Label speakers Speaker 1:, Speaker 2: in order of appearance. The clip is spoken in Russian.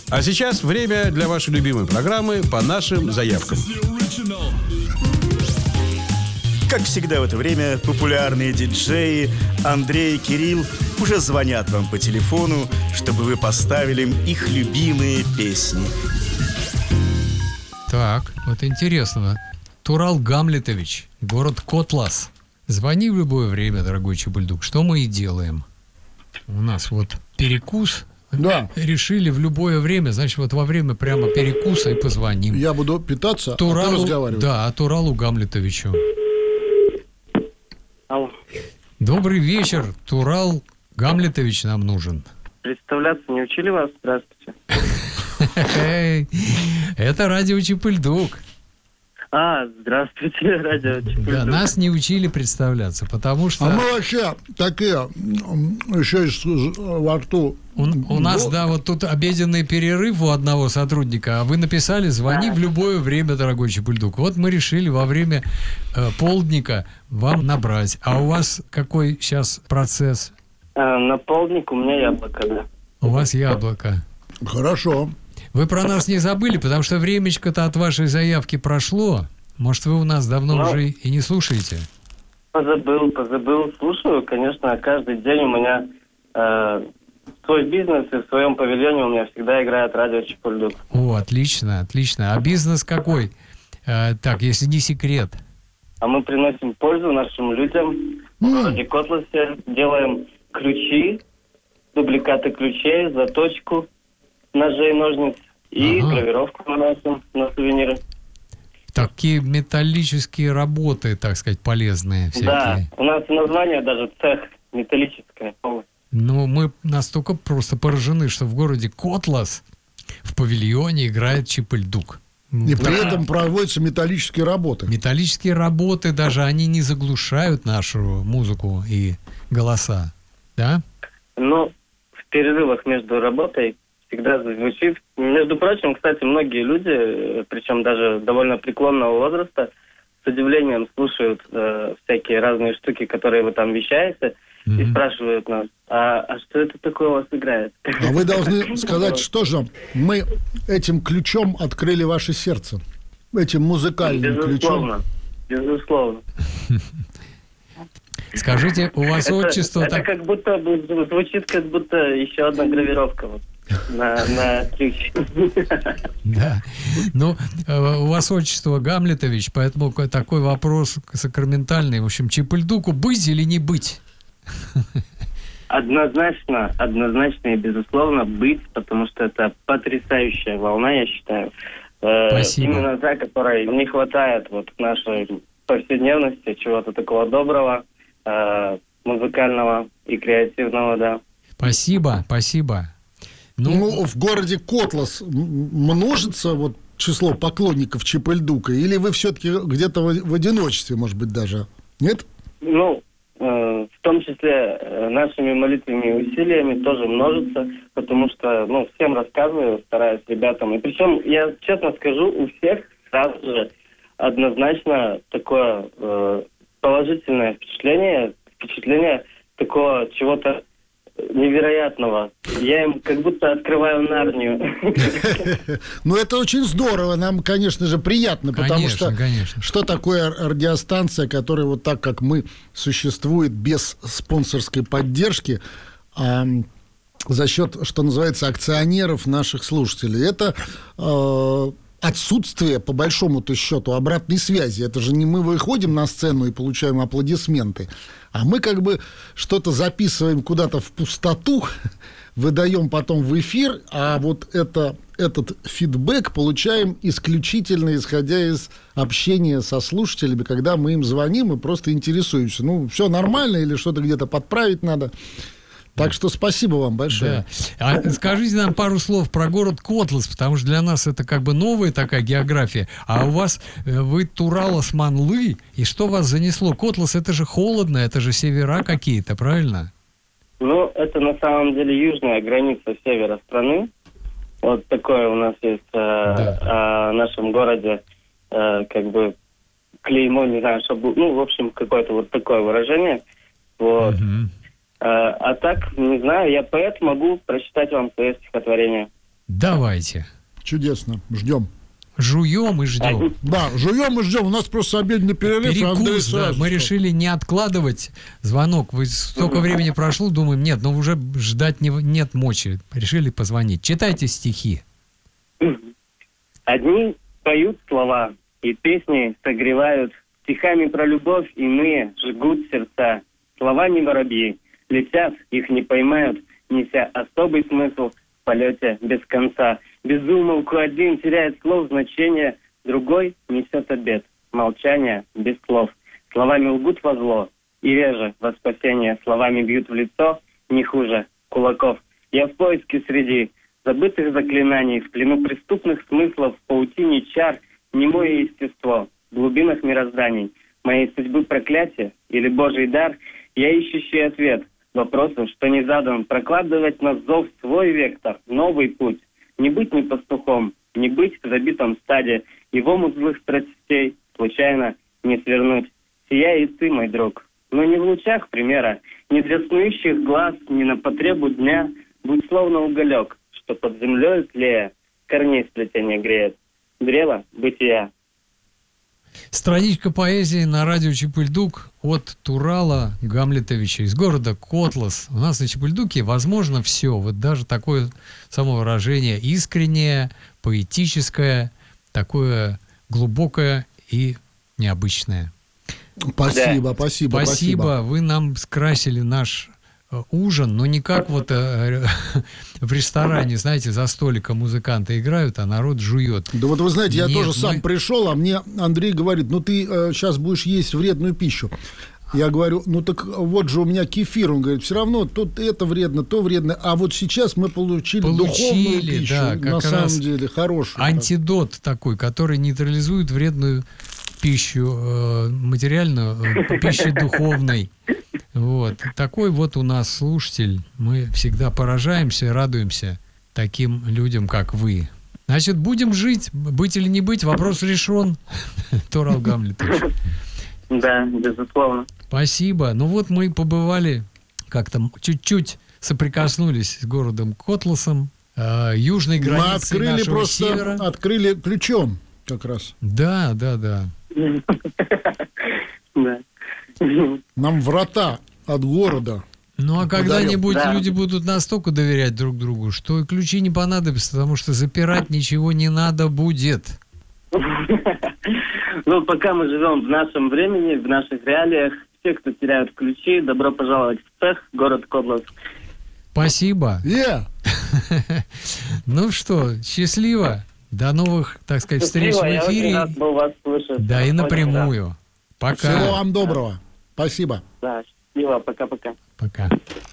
Speaker 1: А сейчас время для вашей любимой программы «По нашим заявкам».
Speaker 2: Как всегда в это время популярные диджеи Андрей и Кирилл уже звонят вам по телефону, чтобы вы поставили им их любимые песни.
Speaker 3: Так, вот интересно. Турал Гамлетович, город Котлас. Звони в любое время, дорогой Чебульдук. Что мы и делаем. У нас вот перекус.
Speaker 4: Да.
Speaker 3: Решили в любое время, значит, вот во время прямо перекуса и позвоним.
Speaker 4: Я буду питаться,
Speaker 3: Туралу,
Speaker 4: а ты разговаривай.
Speaker 3: Да, Туралу Гамлетовичу.
Speaker 5: Алло.
Speaker 3: Добрый вечер, Турал Гамлетович нам нужен.
Speaker 5: Представляться не учили вас? Здравствуйте.
Speaker 3: Это радио Чебульдук.
Speaker 5: Здравствуйте, радио Чебульдук.
Speaker 3: Да, нас не учили представляться, потому что...
Speaker 4: А мы вообще такие, еще во рту.
Speaker 3: У нас, да, вот тут обеденный перерыв у одного сотрудника, а вы написали «Звони в любое время, дорогой Чебульдук». Вот мы решили во время полдника вам набрать. А у вас какой сейчас процесс?
Speaker 5: На полдник у меня яблоко, да.
Speaker 3: У вас яблоко.
Speaker 4: Хорошо.
Speaker 3: Вы про нас не забыли, потому что времечко-то от вашей заявки прошло. Может, вы у нас давно уже и не слушаете?
Speaker 5: Позабыл. Слушаю, конечно, каждый день у меня свой бизнес, и в своем павильоне у меня всегда играет радио Чебульдук.
Speaker 3: О, отлично. А бизнес какой? Так, если не секрет.
Speaker 5: А мы приносим пользу нашим людям в городе Котласе. Делаем ключи, дубликаты ключей, заточку ножей, ножниц и гравировку наносим на сувениры.
Speaker 3: Такие металлические работы, так сказать, полезные всякие.
Speaker 5: Да, у нас название даже цех металлическое.
Speaker 3: Ну, мы настолько просто поражены, что в городе Котлас в павильоне играет Чебульдук.
Speaker 4: И при этом проводятся металлические работы.
Speaker 3: Металлические работы даже, они не заглушают нашу музыку и голоса, да?
Speaker 5: Ну, в перерывах между работой всегда звучит. Между прочим, кстати, многие люди, причем даже довольно преклонного возраста, с удивлением слушают всякие разные штуки, которые вы там вещаете, и спрашивают нас, а что это такое у вас играет?
Speaker 4: А вы должны сказать, что же мы этим ключом открыли ваше сердце. Этим музыкальным ключом.
Speaker 5: Безусловно.
Speaker 3: Скажите, у вас отчество...
Speaker 5: Это как будто звучит, как будто еще одна гравировка вот, на ключ.
Speaker 3: Да. Ну, у вас отчество Гамлетович, поэтому такой вопрос сакраментальный. В общем, Чебульдуку быть или не быть?
Speaker 5: Однозначно и безусловно быть, потому что это потрясающая волна, я считаю.
Speaker 3: Спасибо.
Speaker 5: Именно та, которой не хватает вот в нашей повседневности, чего-то такого доброго, музыкального и креативного, да.
Speaker 3: Спасибо.
Speaker 4: Ну, в городе Котлас множится вот число поклонников Чебульдука, или вы все-таки где-то в одиночестве, может быть, даже? Нет?
Speaker 5: Ну, в том числе нашими молитвами и усилиями тоже множится, потому что, всем рассказываю, стараюсь ребятам. И причем, я честно скажу, у всех сразу же однозначно такое положительное впечатление такого чего-то невероятного. Я им как будто открываю Нарнию.
Speaker 4: Ну, это очень здорово. Нам, конечно же, приятно, потому что что такое радиостанция, которая вот так, как мы, существует без спонсорской поддержки, за счет, что называется, акционеров наших слушателей. Это отсутствие, по большому-то счету, обратной связи. Это же не мы выходим на сцену и получаем аплодисменты, а мы как бы что-то записываем куда-то в пустоту, выдаем потом в эфир, а вот этот фидбэк получаем исключительно исходя из общения со слушателями, когда мы им звоним и просто интересуемся. Ну, все нормально или что-то где-то подправить надо. Так что спасибо вам большое.
Speaker 3: Да. А скажите нам пару слов про город Котлас, потому что для нас это как бы новая такая география. А у вас, вы Турал-Османлы, и что вас занесло? Котлас, это же холодно, это же севера какие-то, правильно?
Speaker 5: Ну, это на самом деле южная граница севера страны. Вот такое у нас есть о нашем городе, как бы клеймо, не знаю, чтобы, в общем, какое-то вот такое выражение. Вот. А так, не знаю, я поэт, могу прочитать вам свое стихотворение.
Speaker 3: Давайте.
Speaker 4: Чудесно. Ждем.
Speaker 3: Жуем и ждем.
Speaker 4: Да, жуем и ждем. У нас просто обеденный перерыв. и Андрей
Speaker 3: Перекус, да.
Speaker 4: сразу
Speaker 3: Мы
Speaker 4: что?
Speaker 3: решили не откладывать звонок. Вы столько времени прошло, думаем, нет, ну уже ждать нет мочи. Решили позвонить. Читайте стихи.
Speaker 5: Одни поют слова, и песни согревают. Стихами про любовь иные жгут сердца. Слова не воробьи, летят, их не поймают, неся особый смысл в полете без конца. Без умолку один теряет слов значение, другой несет обет. Молчание без слов. Словами лгут во зло, и реже во спасение. Словами бьют в лицо, не хуже кулаков. Я в поиске среди забытых заклинаний, в плену преступных смыслов, в паутине чар, немое естество, в глубинах мирозданий. Моей судьбы проклятие или Божий дар, я ищущий ответ вопросу, что не задан, прокладывать на зов свой вектор, новый путь. Не быть ни пастухом, не быть в забитом стаде, и в омут злых страстей случайно не свернуть. Сияй и ты, мой друг, но не в лучах примера, не для снующих глаз, не на потребу дня, будь словно уголек, что под землей тлея корней сплетения греет. Древо бытия.
Speaker 3: Страничка поэзии на радио Чепыльдук от Турала Гамлетовича из города Котлас. У нас на Чепыльдуке возможно все. Вот даже такое самовыражение искреннее, поэтическое, такое глубокое и необычное.
Speaker 4: Спасибо, спасибо,
Speaker 3: Спасибо. Вы нам скрасили наш ужин, но не как вот в ресторане, знаете, за столиком музыканты играют, а народ жует.
Speaker 4: Да вот вы знаете, я
Speaker 3: Нет,
Speaker 4: тоже сам пришел, а мне Андрей говорит, ну ты сейчас будешь есть вредную пищу. Я говорю, ну так вот же у меня кефир. Он говорит, все равно тут это вредно, то вредно. А вот сейчас мы получили духовную пищу,
Speaker 3: да, как
Speaker 4: на
Speaker 3: раз
Speaker 4: самом деле, хорошую.
Speaker 3: антидот такой, который нейтрализует вредную пищу материальную, пищу духовной. Вот. Такой вот у нас слушатель. Мы всегда поражаемся и радуемся таким людям, как вы. Значит, будем жить. Быть или не быть, вопрос решен. Турал Гамлетович.
Speaker 5: Да, безусловно.
Speaker 3: Спасибо. Ну вот мы побывали, как-то чуть-чуть соприкоснулись с городом Котласом, южной
Speaker 4: Мы
Speaker 3: границей
Speaker 4: открыли
Speaker 3: нашего
Speaker 4: просто,
Speaker 3: севера.
Speaker 4: открыли ключом как раз.
Speaker 3: Да, да, да.
Speaker 5: Да.
Speaker 4: Нам врата от города.
Speaker 3: Ну, а когда-нибудь
Speaker 5: Да.
Speaker 3: люди будут настолько доверять друг другу, что и ключи не понадобятся, потому что запирать ничего не надо будет.
Speaker 5: Ну, пока мы живем в нашем времени, в наших реалиях, все, кто теряют ключи, добро пожаловать в цех, город Котлас.
Speaker 3: Спасибо.
Speaker 4: Ну,
Speaker 3: Ну что, счастливо. До новых, так сказать, встреч в
Speaker 5: Счастливо, я очень
Speaker 3: эфире.
Speaker 5: рад был вас слышать.
Speaker 3: Да, и
Speaker 5: Очень
Speaker 3: напрямую.
Speaker 4: всего
Speaker 3: Пока.
Speaker 4: вам доброго. Спасибо.
Speaker 5: рад. Да, счастливо, пока-пока.
Speaker 3: Пока.